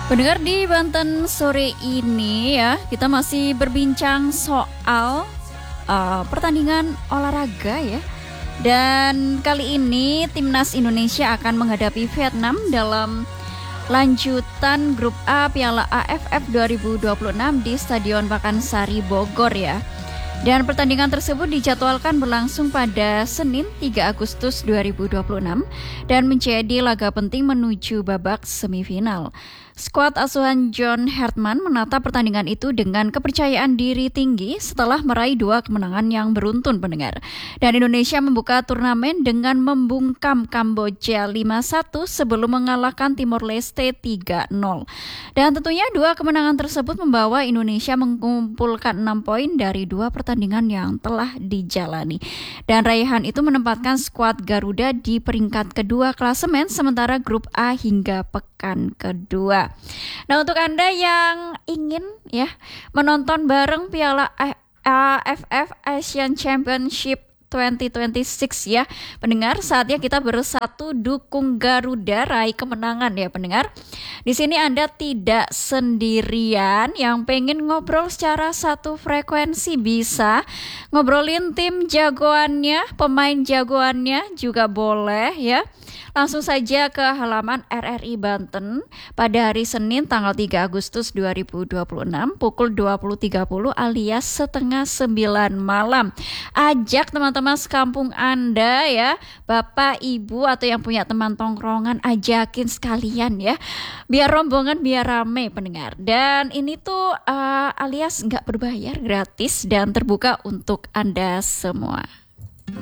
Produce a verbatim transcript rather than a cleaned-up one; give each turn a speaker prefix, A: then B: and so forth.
A: Pendengar di Banten sore ini ya, kita masih berbincang soal uh, pertandingan olahraga ya. Dan kali ini Timnas Indonesia akan menghadapi Vietnam dalam lanjutan Grup A Piala A F F dua ribu dua puluh enam di Stadion Pakansari Bogor ya. Dan pertandingan tersebut dijadwalkan berlangsung pada Senin tiga Agustus dua ribu dua puluh enam dan menjadi laga penting menuju babak semifinal. Skuad asuhan John Hartman menata pertandingan itu dengan kepercayaan diri tinggi setelah meraih dua kemenangan yang beruntun, pendengar. Dan Indonesia membuka turnamen dengan membungkam Kamboja lima satu sebelum mengalahkan Timor Leste tiga nol. Dan tentunya dua kemenangan tersebut membawa Indonesia mengumpulkan enam poin dari dua pertandingan yang telah dijalani. Dan raihan itu menempatkan skuad Garuda di peringkat kedua klasemen sementara Grup A hingga pekan kedua. Nah, untuk Anda yang ingin ya menonton bareng Piala A F F Asian Championship dua ribu dua puluh enam ya, pendengar, saatnya kita bersatu dukung Garuda raih kemenangan ya, pendengar. Di sini Anda tidak sendirian. Yang pengen ngobrol secara satu frekuensi bisa ngobrolin tim jagoannya, pemain jagoannya juga boleh ya. Langsung saja ke halaman R R I Banten pada hari Senin tanggal tiga Agustus dua ribu dua puluh enam pukul dua puluh tiga puluh alias setengah sembilan malam. Ajak teman-teman sekampung Anda ya, Bapak, Ibu atau yang punya teman tongkrongan, ajakin sekalian ya. Biar rombongan biar rame, pendengar. Dan ini tuh uh, alias nggak berbayar, gratis dan terbuka untuk Anda semua.